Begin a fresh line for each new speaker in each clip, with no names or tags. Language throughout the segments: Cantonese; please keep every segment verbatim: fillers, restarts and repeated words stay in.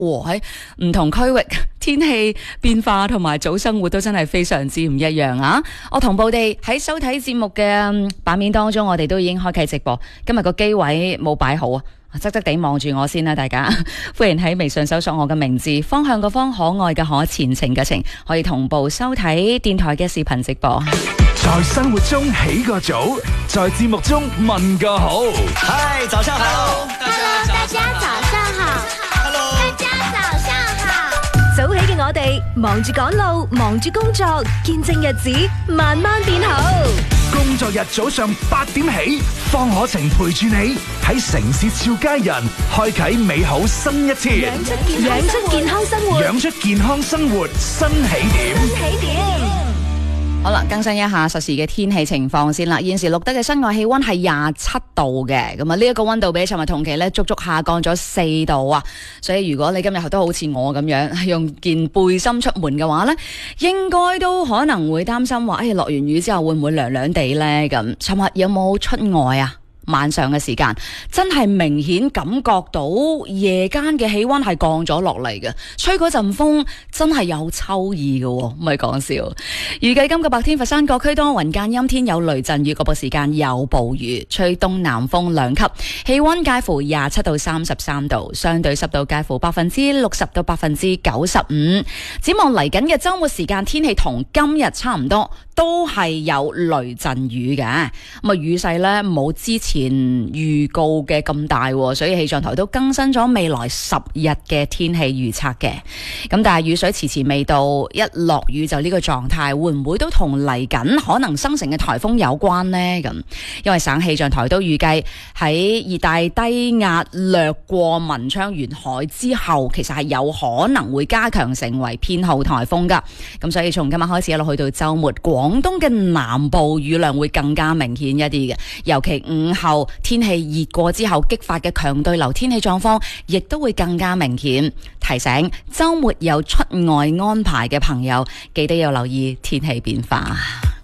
喺唔同區域天氣變化同埋早生活都真係非常之唔一樣啊！我同步地喺收睇節目嘅版面當中，我哋都已經開啟直播。今日個機位冇擺好啊，側側地望住我先啦，大家歡迎喺微信搜索我嘅名字，方向個方，可愛嘅可，前程嘅程，可以同步收睇電台嘅視頻直播。
在生活中起個早，在節目中問個好。
嗨，早上好。
Hello， 大家早上好。Hello， 大家早上好。
早起嘅我哋，忙住趕路，忙住工作，見證日子慢慢變好。
工作日早上八點起，方可晴陪住你喺城市俏佳人，開啟美好新一天。
養出健養出健康生活，
養出健康生活新起點。
新起點。
好啦，更新一下實時嘅天氣情況先啦。現時錄得嘅室外氣溫係廿七度嘅，咁啊呢一個溫度比尋日同期咧足足下降咗四度啊。所以如果你今日都好似我咁樣用件背心出門嘅話咧，應該都可能會擔心話，哎落完雨之後會唔會涼涼地咧？咁尋日有冇出外啊？晚上嘅時間真係明顯感覺到夜間嘅氣溫係降咗落嚟嘅，吹嗰陣風真係有秋意嘅，唔係講笑。預計今個白天佛山各區多雲間陰天，有雷陣雨，局部時間有暴雨，吹東南風兩級，氣溫介乎廿七到三十三度，相對濕度介乎百分之六十到百分之九十五。展望嚟緊嘅周末時間，天氣同今日差唔多，都係有雷陣雨嘅。咁啊雨勢呢冇之前前預告嘅咁大，所以氣象台都更新咗未來十日嘅天氣預測嘅。咁但係雨水遲遲未到，一落雨就呢個狀態，會唔會都同嚟緊可能生成嘅颱風有關呢？咁因為省氣象台都預計喺熱帶低壓掠過文昌沿海之後，其實係有可能會加強成為偏好颱風噶。咁所以從今日開始一路去到週末，廣東嘅南部雨量會更加明顯一啲嘅，尤其午後天氣熱過之後激發嘅強對流天氣狀況亦都會更加明顯。提醒周末有出外安排嘅朋友，記得要留意天氣變化。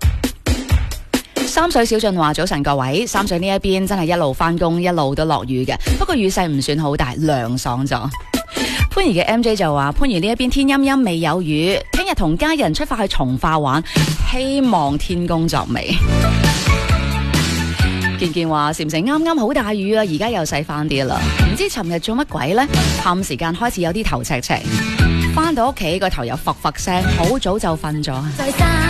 三水小俊話：早晨各位，三水呢一邊真係一路返工一路都落雨嘅，不過雨勢唔算好大，涼爽咗。番禺嘅 M J 就話：番禺呢一邊天陰陰未有雨，聽日同家人出發去從化玩，希望天公作美。健健話：禪城啱啱好大雨啊，而家又細翻啲啦，唔知尋日做乜鬼呢？下午時間開始有啲頭赤赤，翻到屋企個頭又伏伏聲，好早就瞓咗。